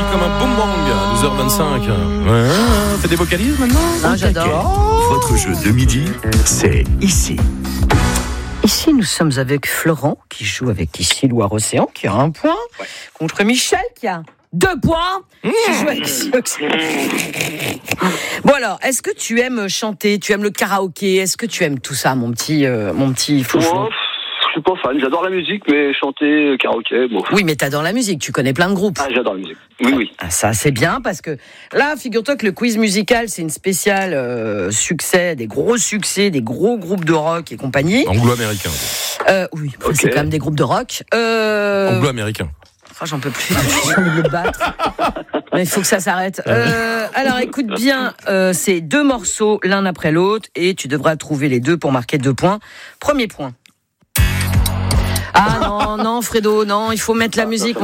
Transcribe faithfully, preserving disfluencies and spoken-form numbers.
comme un boomerang à douze heures vingt-cinq. Ouais, fais des vocalises maintenant. Ah, j'adore. Votre jeu de midi, c'est ici. Ici, nous sommes avec Florent, qui joue avec ici Loire-Océan, qui a un point, ouais. Contre Michel, qui a deux points, mmh. qui joue avec ici Océan. Bon alors, est-ce que tu aimes chanter, tu aimes le karaoké, est-ce que tu aimes tout ça, mon petit, euh, mon petit Florent? Je suis pas fan, j'adore la musique, mais chanter, karaoké, bon. Oui, mais t'adores la musique, tu connais plein de groupes. Ah, j'adore la musique, oui, oui. Ah, ça, c'est bien, parce que là, figure-toi que le quiz musical, c'est une spéciale euh, succès, des gros succès, des gros groupes de rock et compagnie. Anglo-américain. Euh, oui, okay. C'est quand même des groupes de rock. Euh... Anglo-américain. Oh, j'en peux plus, j'ai envie de le battre. Mais il faut que ça s'arrête. Euh, alors, écoute bien, euh, c'est deux morceaux, l'un après l'autre, et tu devras trouver les deux pour marquer deux points. Premier point. Ah non, non, Fredo, non, il faut mettre la musique.